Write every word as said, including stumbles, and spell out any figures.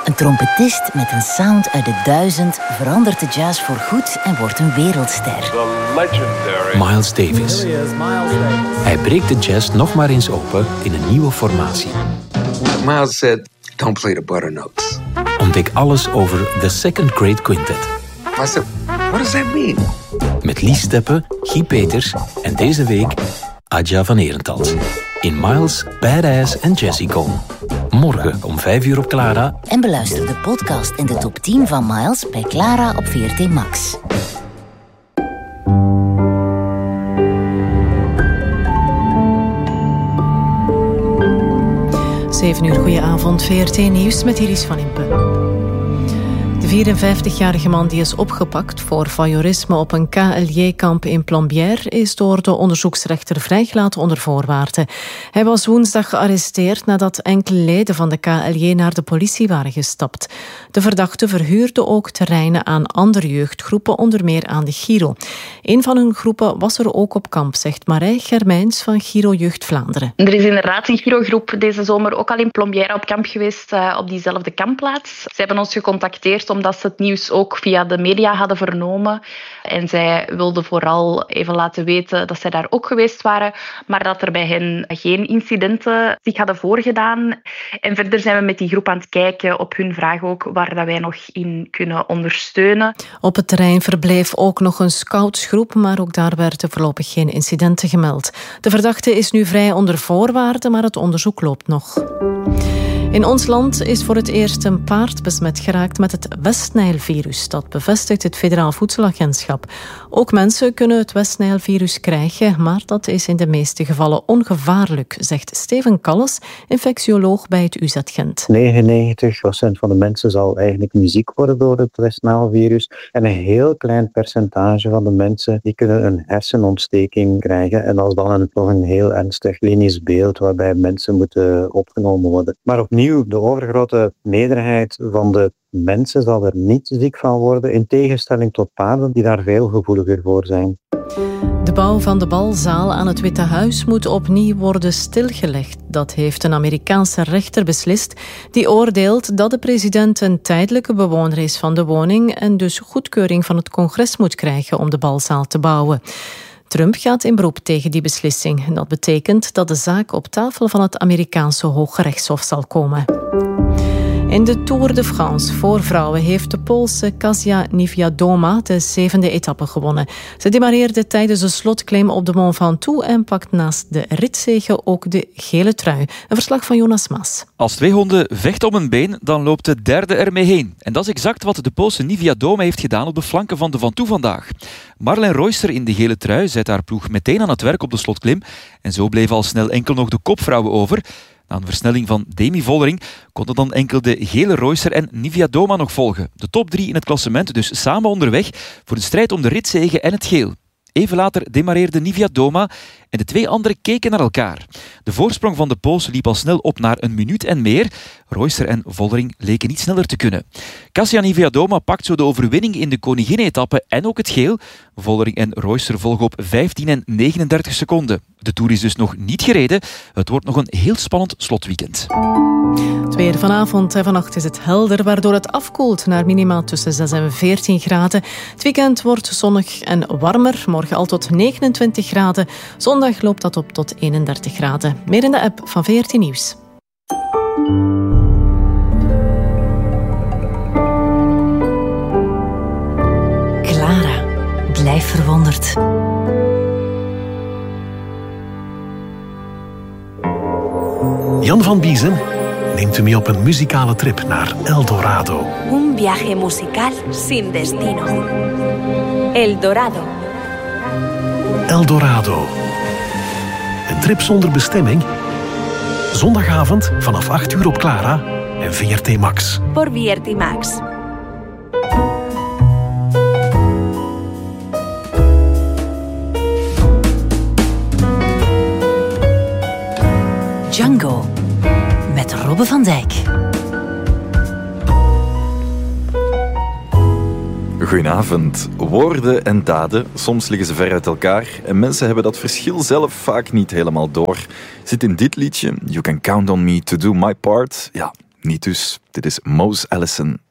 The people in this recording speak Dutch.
Een trompetist met een sound uit de duizend verandert de jazz voorgoed en wordt een wereldster. Miles Davis. Hij breekt de jazz nog maar eens open in een nieuwe formatie. Miles said, don't play the butternotes. Ontdek alles over The Second Great Quintet. I said, what does that mean? Met Lies Steppe, Guy Peters en deze week Adja van Herentals. In Miles, Badass en Jessie Cole. Morgen om vijf uur op Clara. En beluister de podcast in de top tien van Miles bij Clara op V R T Max. zeven uur, goedenavond, V R T Nieuws met Iris van Impe. De vierenvijftigjarige man die is opgepakt voor voyeurisme op een K L J-kamp in Plombières is door de onderzoeksrechter vrijgelaten onder voorwaarden. Hij was woensdag gearresteerd nadat enkele leden van de K L J naar de politie waren gestapt. De verdachte verhuurde ook terreinen aan andere jeugdgroepen, onder meer aan de Giro. Een van hun groepen was er ook op kamp, zegt Marij Germijns van Giro Jeugd Vlaanderen. Er is inderdaad een Giro-groep deze zomer ook al in Plombières op kamp geweest, uh, op diezelfde kampplaats. Ze hebben ons gecontacteerd omdat ze het nieuws ook via de media hadden vernomen. En zij wilden vooral even laten weten dat zij daar ook geweest waren, maar dat er bij hen geen incidenten zich hadden voorgedaan. En verder zijn we met die groep aan het kijken op hun vraag ook waar dat wij nog in kunnen ondersteunen. Op het terrein verbleef ook nog een scoutsgroep, maar ook daar werden voorlopig geen incidenten gemeld. De verdachte is nu vrij onder voorwaarden, maar het onderzoek loopt nog. In ons land is voor het eerst een paard besmet geraakt met het West-Nijl-virus. Dat bevestigt het Federaal Voedselagentschap. Ook mensen kunnen het West-Nijl-virus krijgen, maar dat is in de meeste gevallen ongevaarlijk, zegt Steven Kalles, infectioloog bij het U Z Gent. negenennegentig procent van de mensen zal eigenlijk niet ziek worden door het West-Nijl-virus. En een heel klein percentage van de mensen die kunnen een hersenontsteking krijgen. En dat is dan een, nog een heel ernstig klinisch beeld waarbij mensen moeten opgenomen worden. Maar opnieuw, de overgrote meerderheid van de mensen zal er niet ziek van worden, in tegenstelling tot paarden die daar veel gevoeliger voor zijn. De bouw van de balzaal aan het Witte Huis moet opnieuw worden stilgelegd. Dat heeft een Amerikaanse rechter beslist, die oordeelt dat de president een tijdelijke bewoner is van de woning en dus goedkeuring van het congres moet krijgen om de balzaal te bouwen. Trump gaat in beroep tegen die beslissing. Dat betekent dat de zaak op tafel van het Amerikaanse Hooggerechtshof zal komen. In de Tour de France voor vrouwen heeft de Poolse Kasia Niewiadoma de zevende etappe gewonnen. Ze demareerde tijdens de slotklim op de Mont Ventoux en pakt naast de ritzege ook de gele trui. Een verslag van Jonas Maas. Als twee honden vechten om een been, dan loopt de derde ermee heen. En dat is exact wat de Poolse Niewiadoma heeft gedaan op de flanken van de Ventoux vandaag. Marlene Royster in de gele trui zet haar ploeg meteen aan het werk op de slotklim. En zo bleven al snel enkel nog de kopvrouwen over. Na een versnelling van Demi Vollering konden dan enkel de gele Royster en Niewiadoma nog volgen. De top drie in het klassement dus samen onderweg voor de strijd om de ritzege en het geel. Even later demareerde Niewiadoma en de twee anderen keken naar elkaar. De voorsprong van de Pools liep al snel op naar een minuut en meer. Royster en Vollering leken niet sneller te kunnen. Kasia Niewiadoma pakt zo de overwinning in de koningin-etappe en ook het geel. Vollering en Royster volgen op vijftien en negenendertig seconden. De Tour is dus nog niet gereden. Het wordt nog een heel spannend slotweekend. Het weer vanavond en vannacht is het helder, waardoor het afkoelt naar minimaal tussen zes en veertien graden. Het weekend wordt zonnig en warmer, morgen al tot negenentwintig graden. Zondag loopt dat op tot eenendertig graden. Meer in de app van V R T Nieuws. Clara, blijf verwonderd. Jan van Biezen neemt u mee op een muzikale trip naar El Dorado. Un viaje musical sin destino. El Dorado. El Dorado. Een trip zonder bestemming? Zondagavond vanaf acht uur op Clara en V R T Max. Por V R T Max. Django met Robbe van Dijk. Goedenavond. Woorden en daden, soms liggen ze ver uit elkaar en mensen hebben dat verschil zelf vaak niet helemaal door. Zit in dit liedje, You Can Count On Me To Do My Part, ja, niet dus. Dit is Mose Allison.